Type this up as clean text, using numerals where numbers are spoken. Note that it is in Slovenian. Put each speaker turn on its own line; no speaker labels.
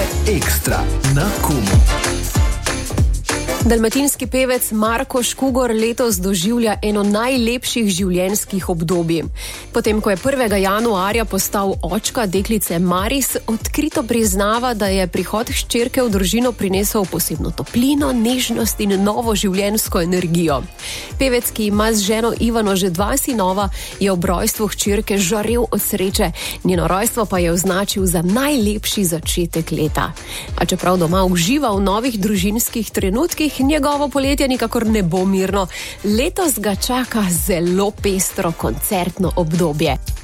Ekstra na Kumu.
Dalmatinski pevec Marko Škugor letos doživlja eno najlepših življenjskih obdobij. Potem, ko je 1. januarja postal očka deklice Maris, odkrito priznava, da je prihod hčerke v družino prinesel posebno toplino, nežnost in novo življenjsko energijo. Pevec, ki ima z ženo Ivano že 2 sinova, je ob rojstvu hčerke žarel od sreče, njeno rojstvo pa je označil za najlepši začetek leta. A čeprav doma uživa v novih družinskih trenutkih, njegovo poletje nikakor ne bo mirno. Letos ga čaka zelo pestro koncertno obdobje.